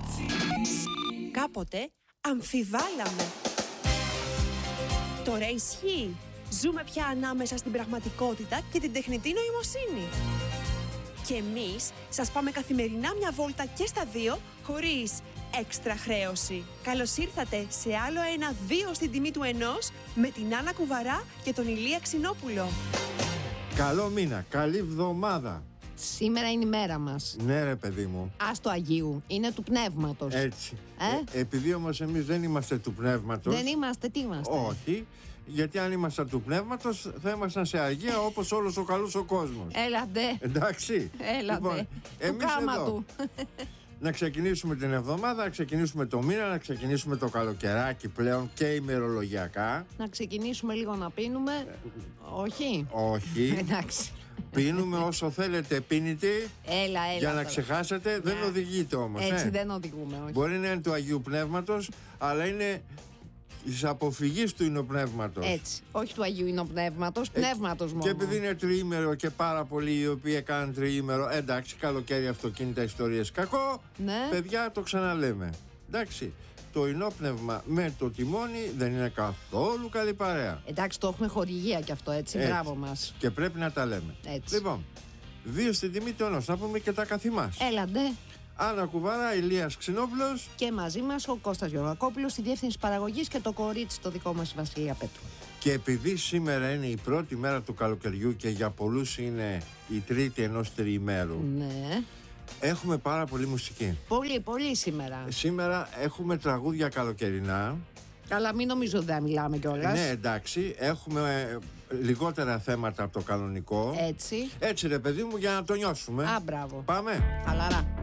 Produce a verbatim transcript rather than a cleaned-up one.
Κάποτε αμφιβάλαμε. Τώρα ισχύει. Ζούμε πια ανάμεσα στην πραγματικότητα και την τεχνητή νοημοσύνη. Και εμείς σας πάμε καθημερινά μια βόλτα και στα δύο, χωρίς έξτρα χρέωση. Καλώς ήρθατε σε άλλο ένα δύο στην τιμή του ενός, με την Άννα Κουβαρά και τον Ηλία Ξινόπουλο. Καλό μήνα, καλή εβδομάδα. Σήμερα είναι η μέρα μας. Ναι ρε παιδί μου. Ας του Αγίου, είναι του πνεύματος. Έτσι. Ε? Ε, επειδή όμως εμείς δεν είμαστε του πνεύματος. Δεν είμαστε, τι είμαστε? Όχι. Γιατί αν ήμασταν του πνεύματος θα ήμασταν σε αργία όπως όλος ο καλός ο κόσμος. Έλατε. Εντάξει. Έλατε. Λοιπόν, εμείς εδώ του. να ξεκινήσουμε την εβδομάδα, να ξεκινήσουμε το μήνα, να ξεκινήσουμε το καλοκαιράκι πλέον και ημερολογιακά. Να ξεκινήσουμε λίγο να πίνουμε. Όχι. Όχι. Εντάξει. Πίνουμε όσο θέλετε, πίνετε. Έλα, έλα. Για να τώρα. ξεχάσετε, Ναι. δεν οδηγείτε όμως. Έτσι ε. δεν οδηγούμε, όχι. Μπορεί να είναι του Αγίου Πνεύματος, αλλά είναι της αποφυγής του ινοπνεύματος. Έτσι. Όχι του Αγίου Ινοπνεύματος, πνεύματος μόνο. Και επειδή είναι τριήμερο και πάρα πολλοί οι οποίοι έκαναν τριήμερο, εντάξει, καλοκαίρι, αυτοκίνητα, ιστορίες, κακό. Ναι. Παιδιά, το ξαναλέμε. Εντάξει, το ινόπνευμα με το τιμόνι δεν είναι καθόλου καλή παρέα. Εντάξει, το έχουμε χορηγία κι αυτό, έτσι. Έτσι. Μπράβο μας. Και πρέπει να τα λέμε. Έτσι. Λοιπόν, δύο στην τιμή του ενός, να πούμε και τα καθημάς. Έλαντε. Άννα Κουβαρά, Ηλίας Ξινόπουλος. Και μαζί μας ο Κώστας Γεωργακόπουλος στη διεύθυνση παραγωγής και το κορίτσι το δικό μας, η Βασιλεία Πέτρου. Και επειδή σήμερα είναι η πρώτη μέρα του καλοκαιριού και για πολλούς είναι η τρίτη ενός τριημέρου, Ναι. έχουμε πάρα πολύ μουσική. Πολύ, πολύ σήμερα. Σήμερα έχουμε τραγούδια καλοκαιρινά. Αλλά μην νομίζω ότι δεν μιλάμε κιόλας. Ναι, εντάξει, έχουμε ε, λιγότερα θέματα από το κανονικό. Έτσι. Έτσι ρε παιδί μου, για να το νιώσουμε. Α, μπράβο. Πάμε. Χαλαρά.